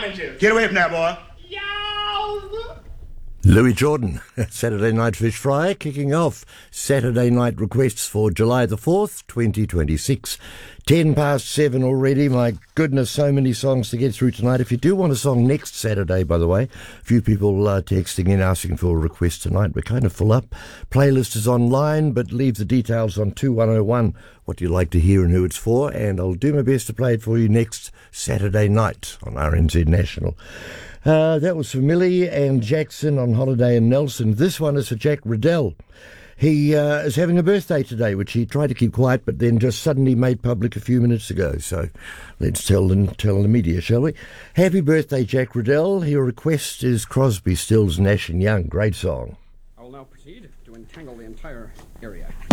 behind you. Get away from there, boy. Yow! Louis Jordan, Saturday Night Fish Fry, kicking off Saturday night requests for July the 4th, 2026. 7:10 already. My goodness, so many songs to get through tonight. If you do want a song next Saturday, by the way, a few people texting in asking for a request tonight. We're kind of full up. Playlist is online, but leave the details on 2101, what you like to hear and who it's for, and I'll do my best to play it for you next Saturday night on RNZ National. That was for Millie and Jackson on holiday in Nelson. This one is for Jack Riddell. He is having a birthday today, which he tried to keep quiet, but then just suddenly made public a few minutes ago. So let's tell the media, shall we? Happy birthday, Jack Riddell. Your request is Crosby, Stills, Nash & Young. Great song. I will now proceed to entangle the entire area.